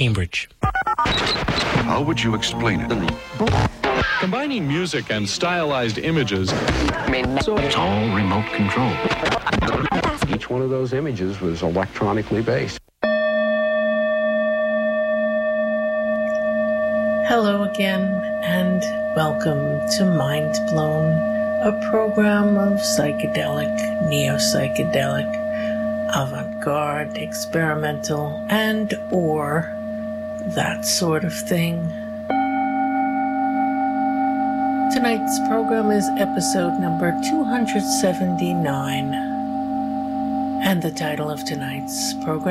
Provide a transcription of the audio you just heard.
Cambridge. How would you explain it? Combining music and stylized images. It's all remote control. Each one of those images was electronically based. Hello again, and welcome to Mind Blown, a program of psychedelic, neo-psychedelic, avant-garde, experimental, and or that sort of thing. Tonight's program is episode number 279, and the title of tonight's program